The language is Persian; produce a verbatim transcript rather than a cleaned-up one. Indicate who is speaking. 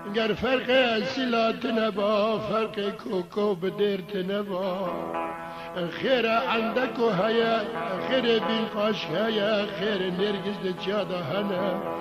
Speaker 1: گر فرق اصیلات نبا فرق کوکو بدرت نبا خیر عندك هيا خیر بين قاش هيا خیر نرگز دچادا هنه